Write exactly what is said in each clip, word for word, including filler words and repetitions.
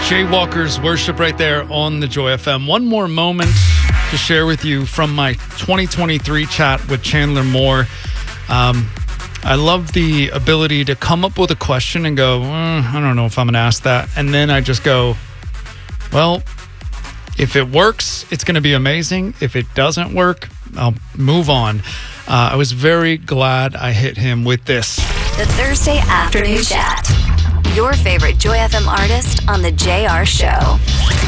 Jaywalkers worship right there on the Joy F M. One more moment to share with you from my twenty twenty-three chat with Chandler Moore. Um, I love the ability to come up with a question and go, mm, I don't know if I'm going to ask that. And then I just go, well, if it works, it's going to be amazing. If it doesn't work, I'll move on. Uh, I was very glad I hit him with this. The Thursday Afternoon Chat. Your favorite Joy F M artist on The J R Show.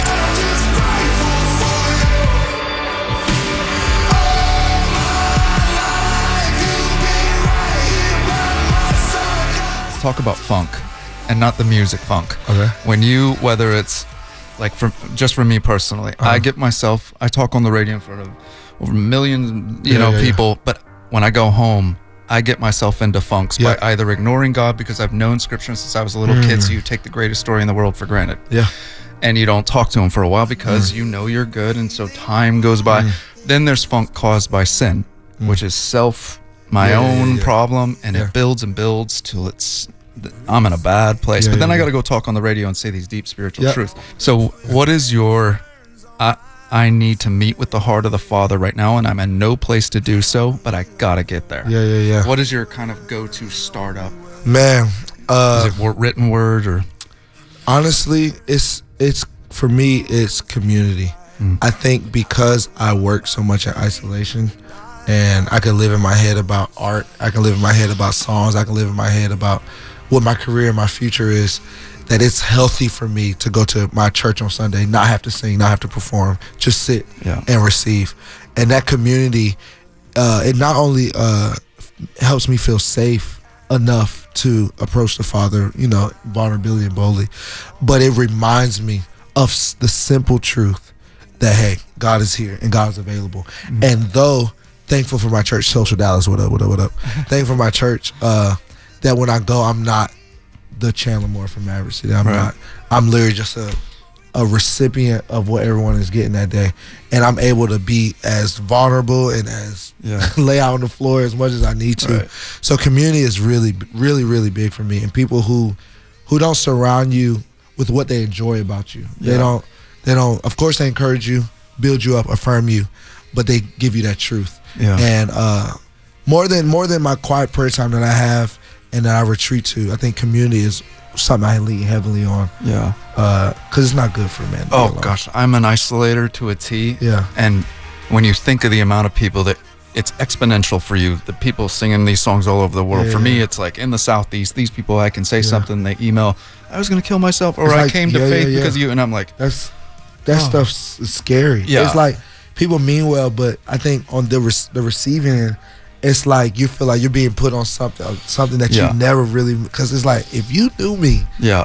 Let's talk about funk and not the music funk. Okay. When you, whether it's like for just for me personally, uh-huh. I get myself, I talk on the radio in front of over millions, you yeah, know, yeah, people, yeah. but when I go home, I get myself into funks yeah. by either ignoring God because I've known scripture since I was a little mm. kid, so you take the greatest story in the world for granted. Yeah. And you don't talk to him for a while because mm. you know you're good, and so time goes by. Mm. Then there's funk caused by sin, mm. which is self, my yeah, own yeah, yeah. problem, and yeah. it builds and builds till it's, I'm in a bad place. Yeah, but then yeah, I got to yeah. go talk on the radio and say these deep spiritual yeah. truths. So what is your... Uh, I need to meet with the heart of the Father right now, and I'm in no place to do so, but I gotta get there. Yeah, yeah, yeah. What is your kind of go-to startup? Man, uh, is it written word or? Honestly, it's it's for me, it's community. Mm. I think because I work so much in isolation, and I can live in my head about art, I can live in my head about songs, I can live in my head about what my career and my future is. That it's healthy for me to go to my church on Sunday, not have to sing, not have to perform, just sit yeah. and receive. And that community, uh, it not only uh, helps me feel safe enough to approach the Father, you know, vulnerability and boldly, but it reminds me of the simple truth that, hey, God is here and God is available. Mm-hmm. And though thankful for my church, Social Dallas, what up, what up, what up, thankful for my church, uh, that when I go, I'm not the Chandler Moore from Maverick City. I'm right. not. I'm literally just a a recipient of what everyone is getting that day, and I'm able to be as vulnerable and as yeah. lay out on the floor as much as I need to. Right. So community is really, really, really big for me, and people who who don't surround you with what they enjoy about you. Yeah. They don't. They don't. Of course, they encourage you, build you up, affirm you, but they give you that truth. Yeah. And uh, more than more than my quiet prayer time that I have. And that I retreat to. I think community is something I lean heavily on. Yeah. Uh, Cause it's not good for a man. Oh gosh, I'm an isolator to a T. Yeah. And when you think of the amount of people that it's exponential for you, the people singing these songs all over the world. Yeah, for yeah, me, yeah. it's like in the Southeast, these people I can say yeah. something, they email, I was gonna kill myself, or it's I like, came to yeah, faith yeah, yeah. because of you, and I'm like, that's that oh. stuff's scary. Yeah. It's like people mean well, but I think on the re- the receiving end, it's like you feel like you're being put on something, something that yeah. you never really. Because it's like if you knew me, yeah,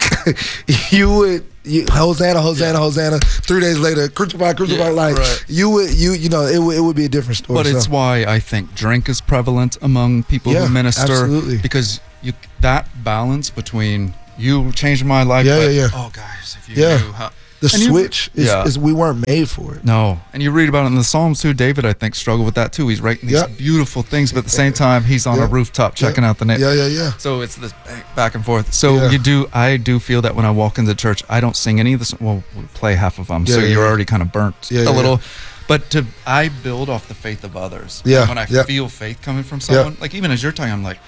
you would. You, Hosanna, Hosanna, yeah. Hosanna. Three days later, crucify, crucify. Yeah, like right. you would, you, you know, it would, it would be a different story. But so. It's why I think drink is prevalent among people yeah, who minister, absolutely. Because you that balance between you changed my life. Yeah, but, yeah, yeah. Oh, guys, if you yeah. knew how. The and switch you, is, yeah. is we weren't made for it. No. And you read about it in the Psalms too. David, I think, struggled with that too. He's writing these yep. beautiful things, but at the same time, he's on yep. a rooftop checking yep. out the net. Yeah, yeah, yeah. So it's this back and forth. So yeah. you do, I do feel that when I walk into church, I don't sing any of this. Well, we play half of them. Yeah, so yeah, you're yeah. already kind of burnt yeah, a yeah, little. Yeah. But to I build off the faith of others. Yeah. And when I yeah. feel faith coming from someone, yeah. like even as you're talking, I'm like,